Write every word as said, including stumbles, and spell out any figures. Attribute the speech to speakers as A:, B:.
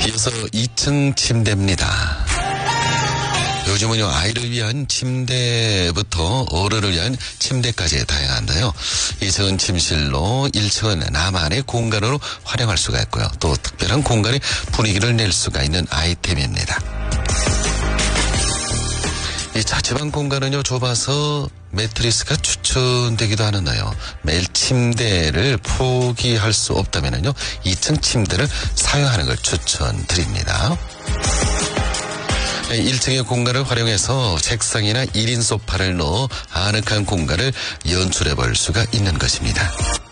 A: 이어서 이 층 침대입니다. 요즘은요, 아이를 위한 침대부터 어른을 위한 침대까지 다양한데요. 이 층은 침실로, 일 층은 나만의 공간으로 활용할 수가 있고요. 또 특별한 공간의 분위기를 낼 수가 있는 아이템입니다. 이 자취방 공간은요, 좁아서 매트리스가 추천되기도 하는데요. 매일 침대를 포기할 수 없다면요, 이 층 침대를 사용하는 걸 추천드립니다. 일 층의 공간을 활용해서 책상이나 일 인 소파를 넣어 아늑한 공간을 연출해 볼 수가 있는 것입니다.